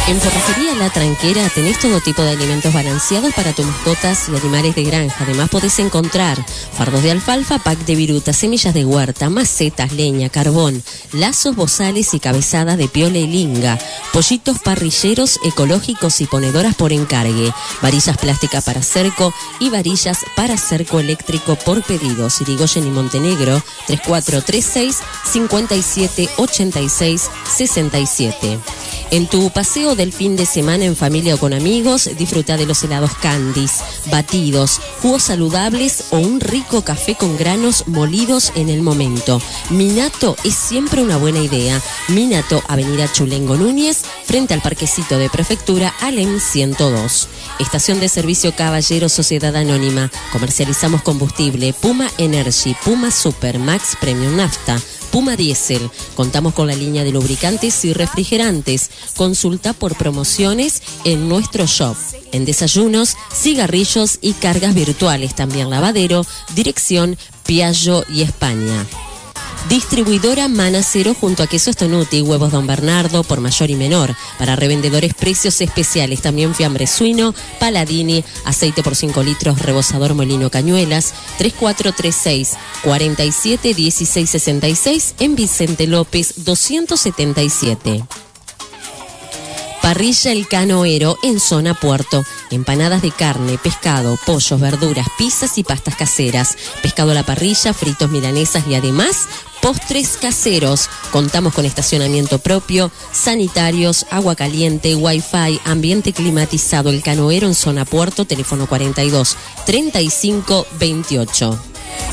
En Forrajería La Tranquera tenés todo tipo de alimentos balanceados para tus mascotas y animales de granja. Además podés encontrar fardos de alfalfa, pack de viruta, semillas de huerta, macetas, leña, carbón, lazos, bozales y cabezadas de piola y linga, pollitos parrilleros ecológicos y ponedoras por encargue, varillas plásticas para cerco y varillas para cerco eléctrico por pedido. Irigoyen y Montenegro, 3436 57 86 67. En tu paseo del fin de semana en familia o con amigos, disfruta de los helados Candies, batidos, jugos saludables o un rico café con granos molidos en el momento. Minato es siempre una buena idea. Minato, Avenida Chulengo Núñez, frente al parquecito de Prefectura, Alem 102. Estación de servicio Caballero Sociedad Anónima. Comercializamos combustible Puma Energy, Puma Super, Max Premium Nafta, Puma Diesel. Contamos con la línea de lubricantes y refrigerantes. Consulta por promociones en nuestro shop. En desayunos, cigarrillos y cargas virtuales. También lavadero, dirección Piaggio y España. Distribuidora Manacero junto a Quesos Tonuti, huevos Don Bernardo por mayor y menor. Para revendedores, precios especiales. También fiambre suino, Paladini, aceite por 5 litros, rebozador Molino Cañuelas, 3436 47 16 66 en Vicente López 277. Parrilla El Canoero en zona Puerto. Empanadas de carne, pescado, pollos, verduras, pizzas y pastas caseras. Pescado a la parrilla, fritos, milanesas y además postres caseros. Contamos con estacionamiento propio, sanitarios, agua caliente, wifi, ambiente climatizado. El Canoero en zona Puerto, teléfono 42 35 28.